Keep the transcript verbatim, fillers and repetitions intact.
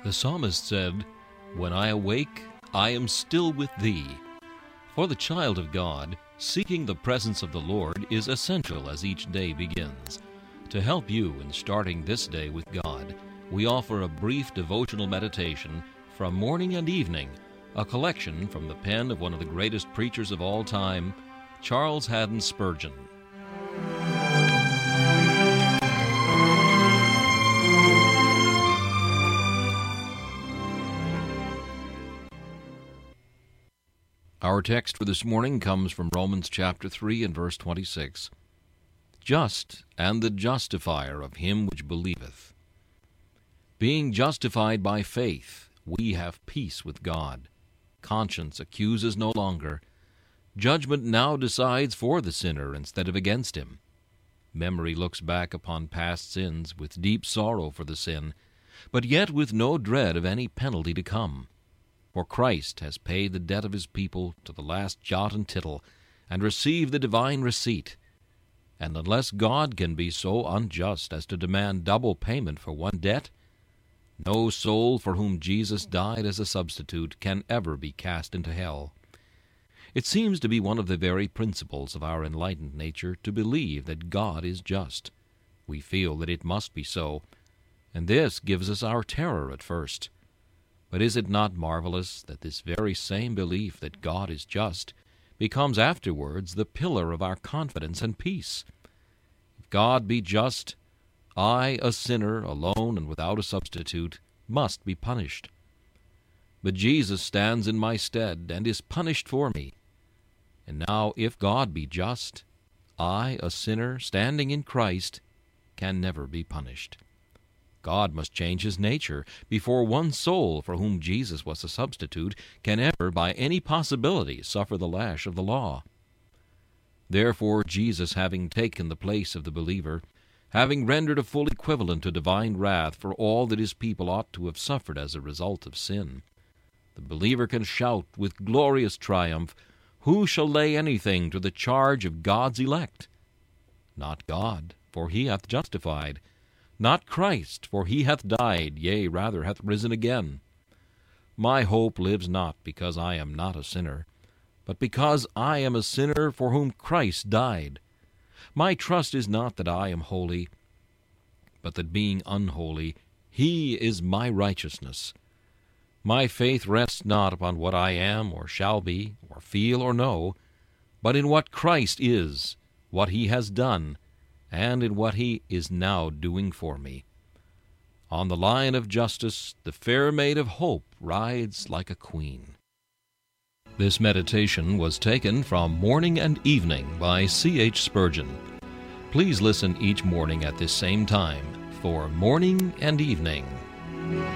The psalmist said, "When I awake, I am still with thee." For the child of God, seeking the presence of the Lord is essential as each day begins. To help you in starting this day with God, we offer a brief devotional meditation from morning and evening, a collection from the pen of one of the greatest preachers of all time, Charles Haddon Spurgeon. Our text for this morning comes from Romans chapter three and verse twenty-six. Just and the justifier of him which believeth. Being justified by faith, we have peace with God. Conscience accuses no longer. Judgment now decides for the sinner instead of against him. Memory looks back upon past sins with deep sorrow for the sin, but yet with no dread of any penalty to come. For Christ has paid the debt of his people to the last jot and tittle, and received the divine receipt. And unless God can be so unjust as to demand double payment for one debt, no soul for whom Jesus died as a substitute can ever be cast into hell. It seems to be one of the very principles of our enlightened nature to believe that God is just. We feel that it must be so, and this gives us our terror at first. But is it not marvelous that this very same belief that God is just becomes afterwards the pillar of our confidence and peace? If God be just, I, a sinner, alone and without a substitute, must be punished. But Jesus stands in my stead and is punished for me. And now, if God be just, I, a sinner, standing in Christ, can never be punished. God must change his nature before one soul for whom Jesus was a substitute can ever by any possibility suffer the lash of the law. Therefore Jesus, having taken the place of the believer, having rendered a full equivalent to divine wrath for all that his people ought to have suffered as a result of sin, the believer can shout with glorious triumph, "Who shall lay anything to the charge of God's elect? Not God, for he hath justified. Not Christ, for he hath died, yea, rather hath risen again. My hope lives not because I am not a sinner, but because I am a sinner for whom Christ died. My trust is not that I am holy, but that being unholy, he is my righteousness. My faith rests not upon what I am or shall be, or feel or know, but in what Christ is, what he has done, and in what he is now doing for me. On the lion of justice, the fair maid of hope rides like a queen." This meditation was taken from Morning and Evening by C H Spurgeon. Please listen each morning at this same time for Morning and Evening.